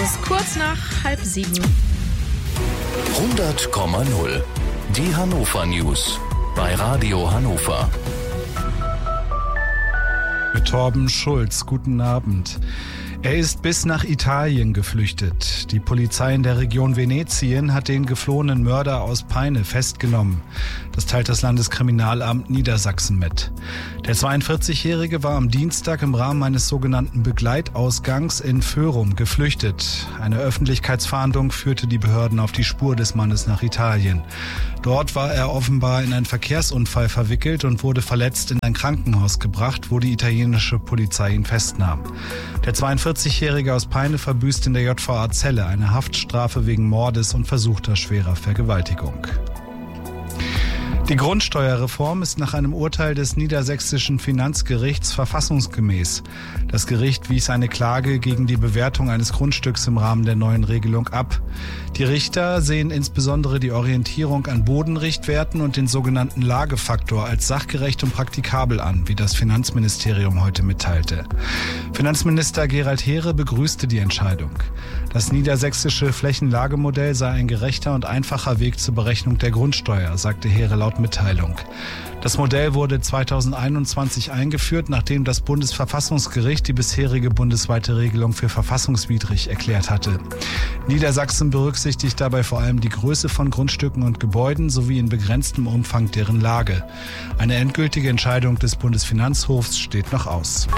Es ist kurz nach 6:30. 100,0. Die Hannover News bei Radio Hannover. Mit Torben Schulz, guten Abend. Er ist bis nach Italien geflüchtet. Die Polizei in der Region Venetien hat den geflohenen Mörder aus Peine festgenommen. Das teilt das Landeskriminalamt Niedersachsen mit. Der 42-Jährige war am Dienstag im Rahmen eines sogenannten Begleitausgangs in Föhrum geflüchtet. Eine Öffentlichkeitsfahndung führte die Behörden auf die Spur des Mannes nach Italien. Dort war er offenbar in einen Verkehrsunfall verwickelt und wurde verletzt in ein Krankenhaus gebracht, wo die italienische Polizei ihn festnahm. Der 42-Jährige aus Peine verbüßt in der JVA Celle eine Haftstrafe wegen Mordes und versuchter schwerer Vergewaltigung. Die Grundsteuerreform ist nach einem Urteil des Niedersächsischen Finanzgerichts verfassungsgemäß. Das Gericht wies eine Klage gegen die Bewertung eines Grundstücks im Rahmen der neuen Regelung ab. Die Richter sehen insbesondere die Orientierung an Bodenrichtwerten und den sogenannten Lagefaktor als sachgerecht und praktikabel an, wie das Finanzministerium heute mitteilte. Finanzminister Gerald Heere begrüßte die Entscheidung. Das niedersächsische Flächenlagemodell sei ein gerechter und einfacher Weg zur Berechnung der Grundsteuer, sagte Heere laut Mitteilung. Das Modell wurde 2021 eingeführt, nachdem das Bundesverfassungsgericht die bisherige bundesweite Regelung für verfassungswidrig erklärt hatte. Niedersachsen berücksichtigt dabei vor allem die Größe von Grundstücken und Gebäuden sowie in begrenztem Umfang deren Lage. Eine endgültige Entscheidung des Bundesfinanzhofs steht noch aus.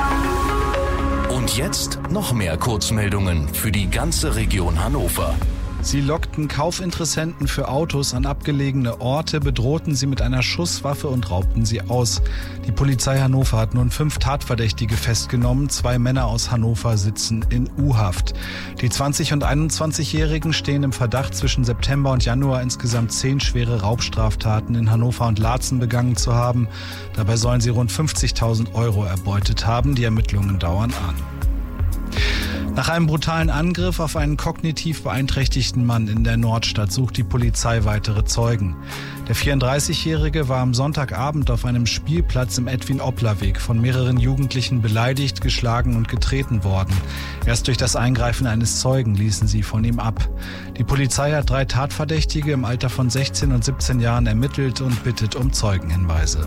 Und jetzt noch mehr Kurzmeldungen für die ganze Region Hannover. Sie lockten Kaufinteressenten für Autos an abgelegene Orte, bedrohten sie mit einer Schusswaffe und raubten sie aus. Die Polizei Hannover hat nun 5 Tatverdächtige festgenommen. 2 Männer aus Hannover sitzen in U-Haft. Die 20- und 21-Jährigen stehen im Verdacht, zwischen September und Januar insgesamt 10 schwere Raubstraftaten in Hannover und Laatzen begangen zu haben. Dabei sollen sie rund 50.000 Euro erbeutet haben. Die Ermittlungen dauern an. Nach einem brutalen Angriff auf einen kognitiv beeinträchtigten Mann in der Nordstadt sucht die Polizei weitere Zeugen. Der 34-Jährige war am Sonntagabend auf einem Spielplatz im Edwin-Oppler-Weg von mehreren Jugendlichen beleidigt, geschlagen und getreten worden. Erst durch das Eingreifen eines Zeugen ließen sie von ihm ab. Die Polizei hat 3 Tatverdächtige im Alter von 16 und 17 Jahren ermittelt und bittet um Zeugenhinweise.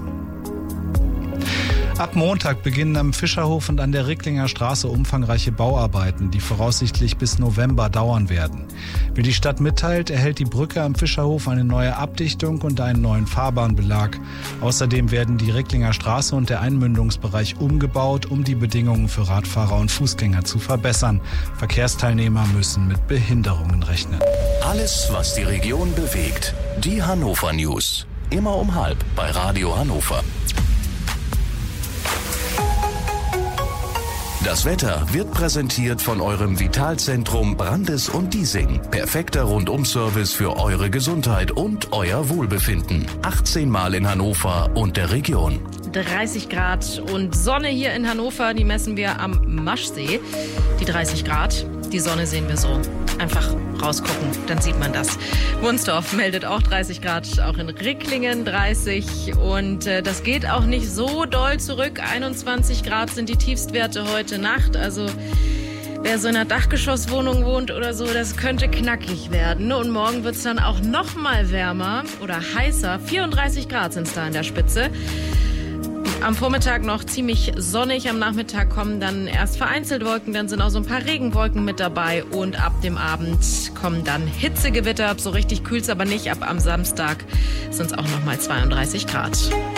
Ab Montag beginnen am Fischerhof und an der Ricklinger Straße umfangreiche Bauarbeiten, die voraussichtlich bis November dauern werden. Wie die Stadt mitteilt, erhält die Brücke am Fischerhof eine neue Abdichtung und einen neuen Fahrbahnbelag. Außerdem werden die Ricklinger Straße und der Einmündungsbereich umgebaut, um die Bedingungen für Radfahrer und Fußgänger zu verbessern. Verkehrsteilnehmer müssen mit Behinderungen rechnen. Alles, was die Region bewegt. Die Hannover News. Immer um 12:30 bei Radio Hannover. Das Wetter wird präsentiert von eurem Vitalzentrum Brandes und Diesing. Perfekter Rundum-Service für eure Gesundheit und euer Wohlbefinden. 18 Mal in Hannover und der Region. 30 Grad und Sonne hier in Hannover, die messen wir am Maschsee. Die 30 Grad, die Sonne sehen wir so. Einfach rausgucken, dann sieht man das. Wunsdorf meldet auch 30 Grad, auch in Ricklingen 30. Und das geht auch nicht so doll zurück. 21 Grad sind die Tiefstwerte heute Nacht. Also wer so in einer Dachgeschosswohnung wohnt oder so, das könnte knackig werden. Und morgen wird es dann auch noch mal wärmer oder heißer. 34 Grad sind es da in der Spitze. Am Vormittag noch ziemlich sonnig, am Nachmittag kommen dann erst vereinzelt Wolken, dann sind auch so ein paar Regenwolken mit dabei und ab dem Abend kommen dann Hitzegewitter, so richtig kühlt's aber nicht, ab am Samstag sind es auch noch mal 32 Grad.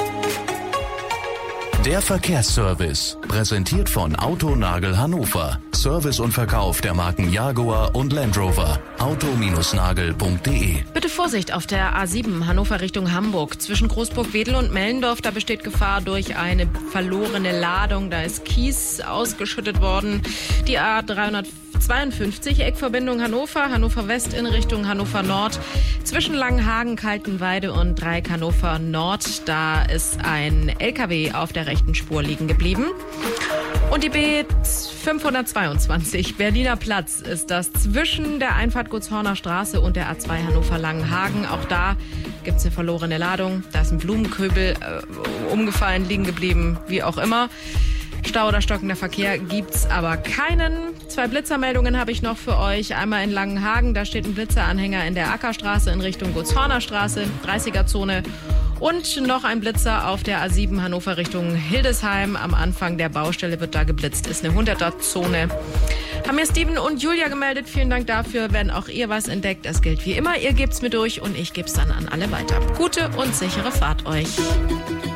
Der Verkehrsservice, präsentiert von Autonagel Hannover. Service und Verkauf der Marken Jaguar und Land Rover. auto-nagel.de. Bitte Vorsicht auf der A7 Hannover Richtung Hamburg. Zwischen Großburg-Wedel und Mellendorf, da besteht Gefahr durch eine verlorene Ladung. Da ist Kies ausgeschüttet worden. Die A352 Eckverbindung Hannover, Hannover West in Richtung Hannover Nord. Zwischen Langenhagen, Kaltenweide und Dreieck Hannover Nord, da ist ein LKW auf der rechten Spur liegen geblieben. Und die B522 Berliner Platz ist das zwischen der Einfahrt Gutshorner Straße und der A2 Hannover Langenhagen. Auch da gibt es eine verlorene Ladung. Da ist ein Blumenköbel umgefallen, liegen geblieben, wie auch immer. Stau oder stockender Verkehr gibt's aber keinen. 2 Blitzermeldungen habe ich noch für euch. Einmal in Langenhagen, da steht ein Blitzeranhänger in der Ackerstraße in Richtung Gutshorner Straße, 30er-Zone. Und noch ein Blitzer auf der A7 Hannover Richtung Hildesheim. Am Anfang der Baustelle wird da geblitzt. Ist eine 100er-Zone. Haben mir Steven und Julia gemeldet. Vielen Dank dafür. Wenn auch ihr was entdeckt, es gilt wie immer. Ihr gebt's mir durch und ich geb's dann an alle weiter. Gute und sichere Fahrt euch.